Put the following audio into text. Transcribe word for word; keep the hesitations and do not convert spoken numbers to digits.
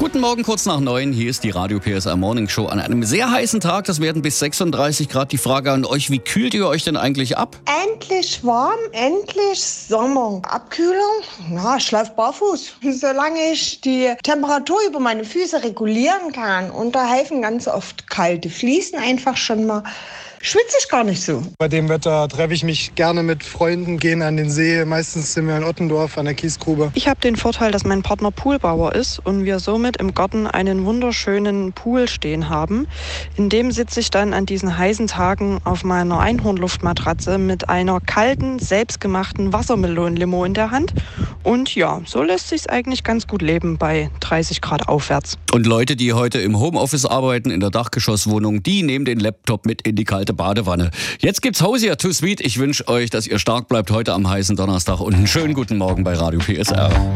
Guten Morgen, kurz nach neun. Hier ist die Radio P S R Morning Show an einem sehr heißen Tag. Das werden bis sechsunddreißig Grad. Die Frage an euch, wie kühlt ihr euch denn eigentlich ab? Endlich warm, endlich Sommer. Abkühlung? Na, ich laufe barfuß. Solange ich die Temperatur über meine Füße regulieren kann. Und da helfen ganz oft kalte Fliesen einfach schon mal. Schwitze ich gar nicht so. Bei dem Wetter treffe ich mich gerne mit Freunden, gehen an den See. Meistens sind wir in Ottendorf an der Kiesgrube. Ich habe den Vorteil, dass mein Partner Poolbauer ist und wir somit im Garten einen wunderschönen Pool stehen haben. In dem sitze ich dann an diesen heißen Tagen auf meiner Einhornluftmatratze mit einer kalten, selbstgemachten Wassermelonenlimo in der Hand. Und ja, so lässt sich's eigentlich ganz gut leben bei dreißig Grad aufwärts. Und Leute, die heute im Homeoffice arbeiten, in der Dachgeschosswohnung, die nehmen den Laptop mit in die kalte Badewanne. Jetzt gibt's Hosier Too Sweet. Ich wünsche euch, dass ihr stark bleibt heute am heißen Donnerstag und einen schönen guten Morgen bei Radio P S R.